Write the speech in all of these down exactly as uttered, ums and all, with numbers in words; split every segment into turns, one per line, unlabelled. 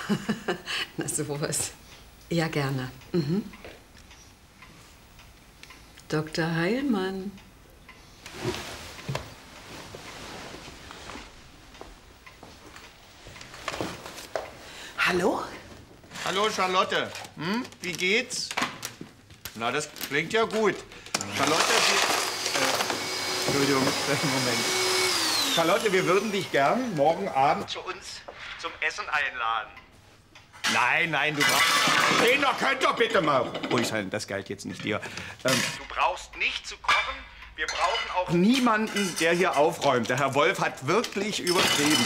Na, sowas. Ja, gerne. Mhm. Doktor Heilmann.
Hallo?
Hallo, Charlotte. Hm? Wie geht's? Na, das klingt ja gut. Charlotte, wir... Äh, Entschuldigung, Moment. Charlotte, wir würden dich gern morgen Abend zu uns zum Essen einladen. Nein, nein, du brauchst... Kinder, könnt ihr bitte mal ruhig sein, das galt jetzt nicht dir. Ähm, du brauchst nicht zu kochen. Wir brauchen auch niemanden, der hier aufräumt. Der Herr Wolf hat wirklich übertrieben.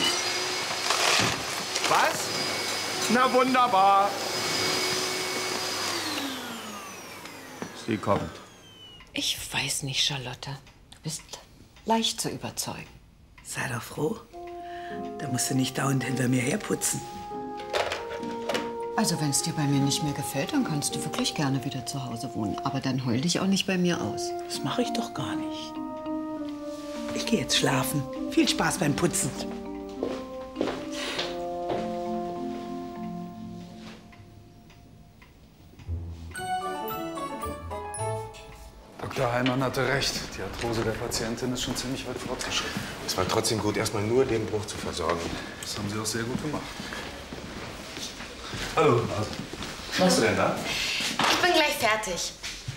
Was? Na wunderbar. Sie kommt.
Ich weiß nicht, Charlotte. Du bist leicht zu überzeugen.
Sei doch froh. Da musst du nicht dauernd hinter mir herputzen.
Also, wenn es dir bei mir nicht mehr gefällt, dann kannst du wirklich gerne wieder zu Hause wohnen. Aber dann heul dich auch nicht bei mir aus.
Das mache ich doch gar nicht. Ich gehe jetzt schlafen. Viel Spaß beim Putzen.
Doktor Heilmann hatte recht. Die Arthrose der Patientin ist schon ziemlich weit fortgeschritten.
Es war trotzdem gut, erstmal nur den Bruch zu versorgen.
Das haben Sie auch sehr gut gemacht. Hallo, was machst du denn da?
Ich bin gleich fertig.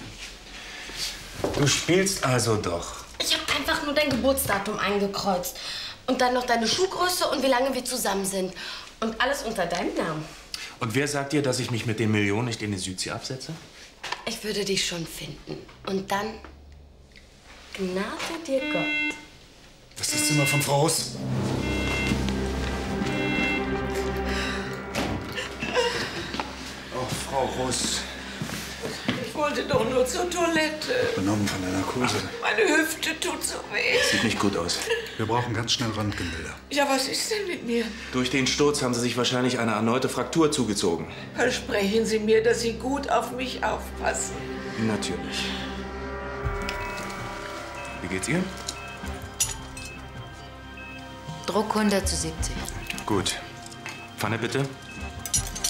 Du spielst also doch.
Ich habe einfach nur dein Geburtsdatum eingekreuzt. Und dann noch deine Schuhgröße und wie lange wir zusammen sind. Und alles unter deinem Namen.
Und wer sagt dir, dass ich mich mit den Millionen nicht in die Südsee absetze?
Ich würde dich schon finden. Und dann gnade dir Gott.
Das ist das Zimmer von Frau Russ. Oh, Frau Russ.
Ich wollte doch nur zur Toilette.
Benommen von der Narkose.
Meine Hüfte tut so weh.
Sieht nicht gut aus.
Wir brauchen ganz schnell Röntgenbilder.
Ja, was ist denn mit mir?
Durch den Sturz haben Sie sich wahrscheinlich eine erneute Fraktur zugezogen.
Versprechen Sie mir, dass Sie gut auf mich aufpassen.
Natürlich. Wie geht's ihr?
Druck hundert zu siebzig.
Gut. Pfanne bitte.